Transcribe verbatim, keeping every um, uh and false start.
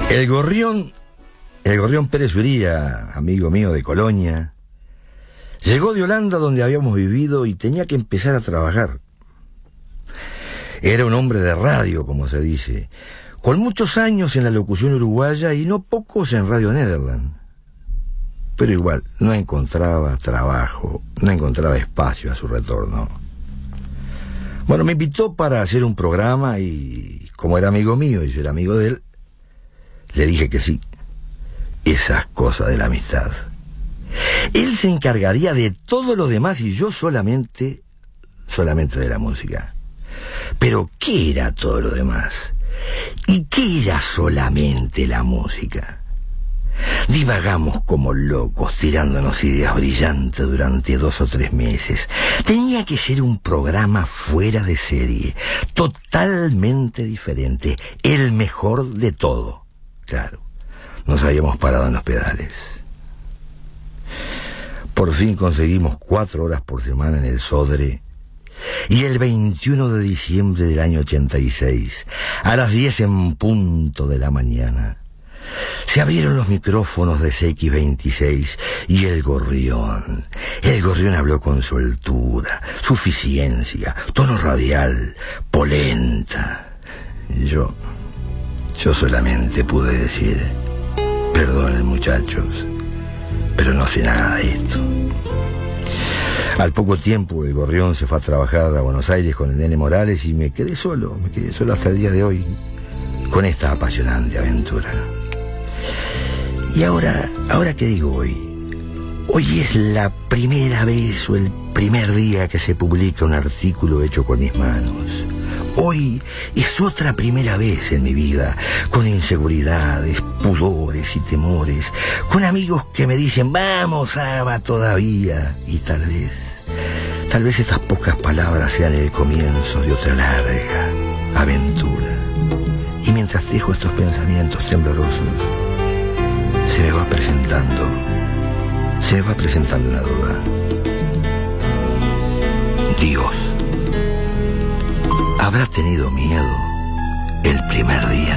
El Gorrión, el Gorrión Pérez Uría, amigo mío de Colonia, llegó de Holanda, donde habíamos vivido, y tenía que empezar a trabajar. Era un hombre de radio, como se dice, con muchos años en la locución uruguaya y no pocos en Radio Nederland. Pero igual, no encontraba trabajo, no encontraba espacio a su retorno. Bueno, me invitó para hacer un programa y, como era amigo mío y yo era amigo de él, le dije que sí. Esas cosas de la amistad. Él se encargaría de todo lo demás y yo solamente, solamente de la música. Pero, ¿qué era todo lo demás? ¿Y qué era solamente la música? Divagamos como locos, tirándonos ideas brillantes durante dos o tres meses. Tenía que ser un programa fuera de serie, totalmente diferente, el mejor de todo. Claro, nos habíamos parado en los pedales. Por fin conseguimos cuatro horas por semana en el Sodre. Y el veintiuno de diciembre del año ochenta y seis, a las diez en punto de la mañana, se abrieron los micrófonos de C X veintiséis y el Gorrión. El Gorrión habló con soltura, suficiencia, tono radial, polenta. Y yo, yo solamente pude decir: perdonen, muchachos, pero no sé nada de esto. Al poco tiempo el Gorrión se fue a trabajar a Buenos Aires con el Nene Morales y me quedé solo, me quedé solo hasta el día de hoy, con esta apasionante aventura. Y ahora, ahora qué digo hoy, hoy es la primera vez o el primer día que se publica un artículo hecho con mis manos. Hoy es otra primera vez en mi vida, con inseguridades, pudores y temores, con amigos que me dicen: vamos, ama, todavía. Y tal vez, tal vez estas pocas palabras sean el comienzo de otra larga aventura. Y mientras dejo estos pensamientos temblorosos, se me va presentando, se me va presentando una duda. Dios, ¿habrá tenido miedo el primer día?